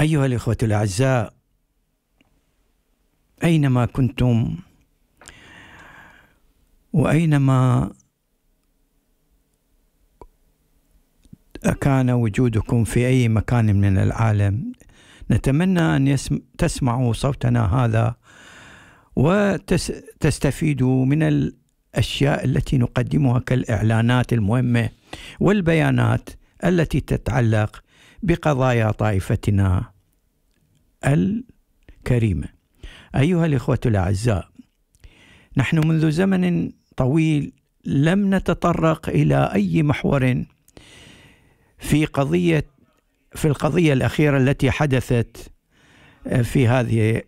أيها الإخوة الأعزاء، أينما كنتم وأينما كان وجودكم في أي مكان من العالم، نتمنى أن تسمعوا صوتنا هذا وتستفيدوا من الأشياء التي نقدمها كالإعلانات المهمة والبيانات التي تتعلق بقضايا طائفتنا الكريمة. أيها الإخوة الأعزاء، نحن منذ زمن طويل لم نتطرق إلى أي محور في القضية الأخيرة التي حدثت في هذه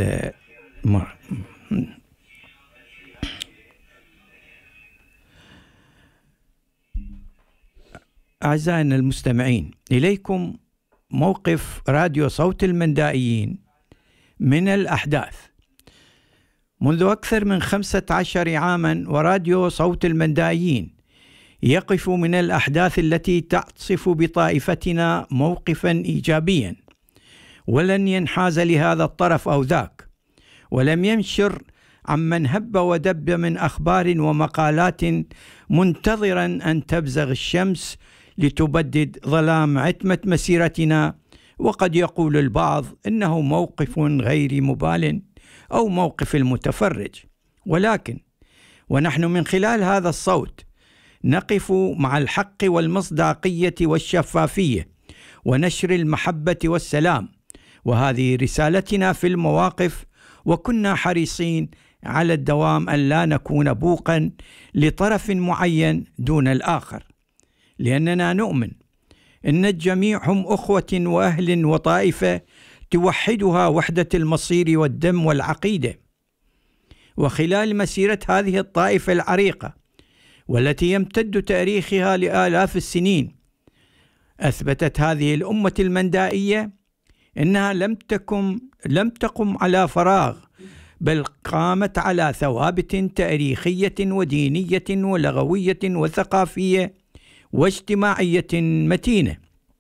أعزائنا المستمعين، إليكم موقف راديو صوت المندائيين من الأحداث. منذ أكثر من 15 عاما وراديو صوت المندائيين يقف من الأحداث التي تعصف بطائفتنا موقفا إيجابيا، ولن ينحاز لهذا الطرف أو ذاك، ولم ينشر عمن هب ودب من أخبار ومقالات منتظرا أن تبزغ الشمس لتبدد ظلام عتمة مسيرتنا. وقد يقول البعض إنه موقف غير مبال أو موقف المتفرج، ولكن ونحن من خلال هذا الصوت نقف مع الحق والمصداقية والشفافية ونشر المحبة والسلام، وهذه رسالتنا في المواقف، وكنا حريصين على الدوام أن لا نكون بوقا لطرف معين دون الآخر، لأننا نؤمن إن الجميع هم أخوة وأهل وطائفة توحدها وحدة المصير والدم والعقيدة. وخلال مسيرة هذه الطائفة العريقة والتي يمتد تاريخها لآلاف السنين، أثبتت هذه الأمة المندائية إنها لم تقم على فراغ، بل قامت على ثوابت تاريخية ودينية ولغوية وثقافية واجتماعية متينة،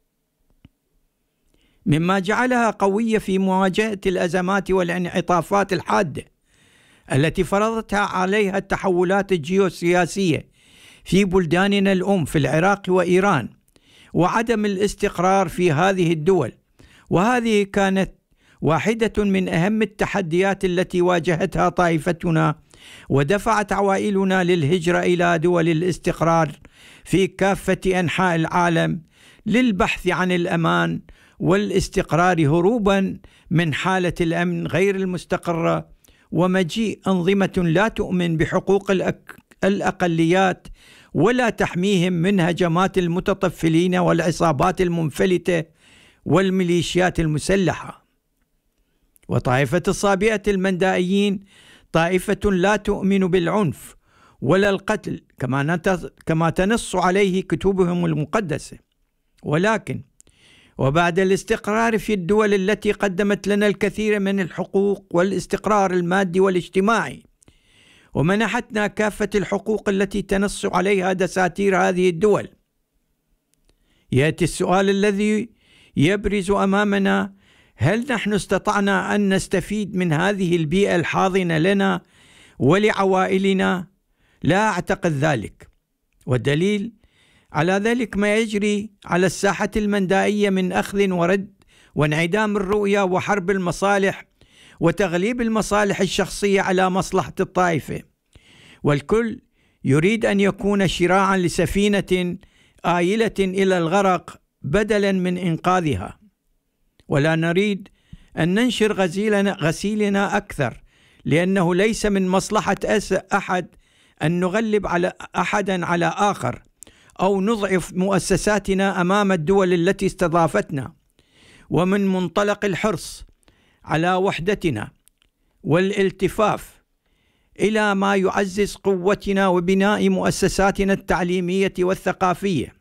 مما جعلها قوية في مواجهة الأزمات والانعطافات الحادة التي فرضتها عليها التحولات الجيوسياسية في بلداننا الأم في العراق وإيران، وعدم الاستقرار في هذه الدول. وهذه كانت واحدة من أهم التحديات التي واجهتها طائفتنا، ودفعت عوائلنا للهجرة إلى دول الاستقرار في كافة أنحاء العالم للبحث عن الأمان والاستقرار، هروبا من حالة الأمن غير المستقرة ومجيء أنظمة لا تؤمن بحقوق الأقليات ولا تحميهم من هجمات المتطفلين والعصابات المنفلتة والميليشيات المسلحة. وطائفة الصابئة المندائيين طائفة لا تؤمن بالعنف ولا القتل كما تنص عليه كتبهم المقدسة، ولكن وبعد الاستقرار في الدول التي قدمت لنا الكثير من الحقوق والاستقرار المادي والاجتماعي، ومنحتنا كافة الحقوق التي تنص عليها دساتير هذه الدول، يأتي السؤال الذي يبرز أمامنا: هل نحن استطعنا أن نستفيد من هذه البيئة الحاضنة لنا ولعوائلنا؟ لا أعتقد ذلك، والدليل على ذلك ما يجري على الساحة المندائية من أخذ ورد وانعدام الرؤية وحرب المصالح وتغليب المصالح الشخصية على مصلحة الطائفة، والكل يريد أن يكون شراعا لسفينة آيلة إلى الغرق بدلا من إنقاذها. ولا نريد أن ننشر غسيلنا أكثر، لأنه ليس من مصلحة أحد أن نغلب على أحدا على آخر أو نضعف مؤسساتنا أمام الدول التي استضافتنا. ومن منطلق الحرص على وحدتنا والالتفاف إلى ما يعزز قوتنا وبناء مؤسساتنا التعليمية والثقافية،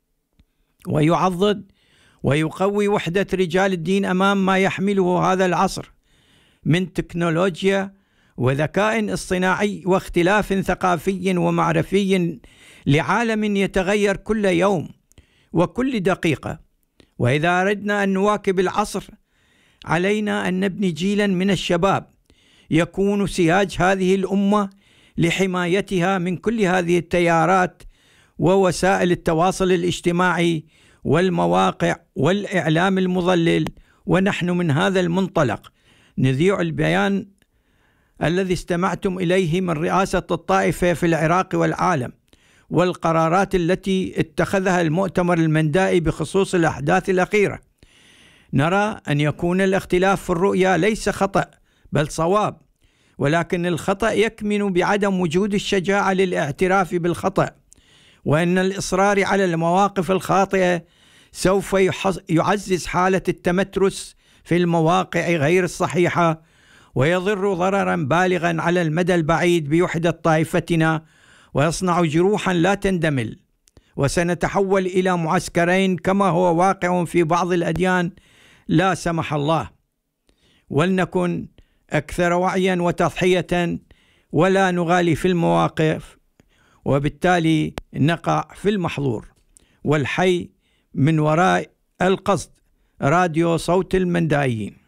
ويعضد ويقوي وحدة رجال الدين أمام ما يحمله هذا العصر من تكنولوجيا وذكاء اصطناعي واختلاف ثقافي ومعرفي لعالم يتغير كل يوم وكل دقيقة. وإذا أردنا أن نواكب العصر علينا أن نبني جيلا من الشباب يكون سياج هذه الأمة لحمايتها من كل هذه التيارات ووسائل التواصل الاجتماعي والمواقع والإعلام المضلل. ونحن من هذا المنطلق نذيع البيان الذي استمعتم إليه من رئاسة الطائفة في العراق والعالم والقرارات التي اتخذها المؤتمر المندائي بخصوص الأحداث الأخيرة. نرى أن يكون الاختلاف في الرؤية ليس خطأ بل صواب، ولكن الخطأ يكمن بعدم وجود الشجاعة للاعتراف بالخطأ، وأن الإصرار على المواقف الخاطئة سوف يعزز حالة التمترس في المواقع غير الصحيحة ويضر ضررا بالغا على المدى البعيد بوحدة طائفتنا، ويصنع جروحا لا تندمل، وسنتحول إلى معسكرين كما هو واقع في بعض الأديان لا سمح الله. ولنكن أكثر وعيا وتضحية ولا نغالي في المواقف، وبالتالي نقع في المحظور. والحي من وراء القصد. راديو صوت المندائيين.